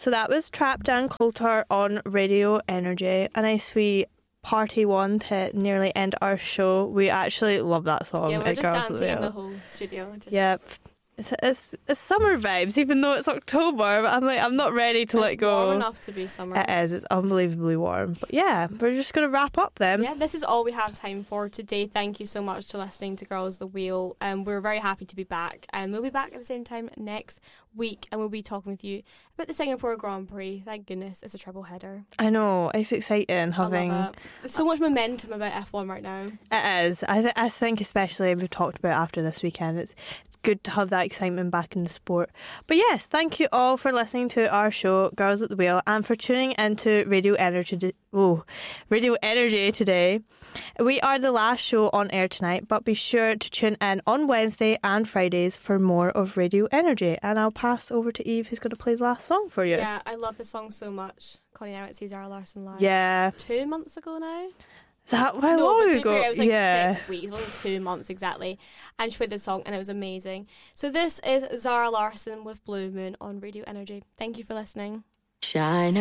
So that was Trap Dan Coulter on Radio Energy. A nice wee party one to nearly end our show. We actually love that song. Yeah, we're just Girls dancing at in the the whole studio. Yep. It's summer vibes, even though it's October. But I'm not ready to let go. It's warm enough to be summer. It is. It's unbelievably warm. But yeah, we're just going to wrap up then. Yeah, this is all we have time for today. Thank you so much for listening to Girls the Wheel. We're very happy to be back. And we'll be back at the same time next week. And we'll be talking with you about the Singapore Grand Prix. Thank goodness, it's a triple header. I know. It's exciting having... I love it. There's so much momentum about F1 right now. It is. I think especially we've talked about after this weekend, it's good to have that excitement back in the sport. But yes, thank you all for listening to our show, Girls at the Wheel, and for tuning into Radio Energy today. We are the last show on air tonight, but be sure to tune in on Wednesday and Fridays for more of Radio Energy. And I'll pass over to Eve, who's going to play the last song for you. Yeah, I love this song so much. Connie, I went to see Zara Larsson live. Yeah. 2 months ago now. Is that how long ago? Fair, it was like yeah. 6 weeks, it wasn't 2 months exactly. And she played this song and it was amazing. So this is Zara Larsson with Blue Moon on Radio Energy. Thank you for listening. Shine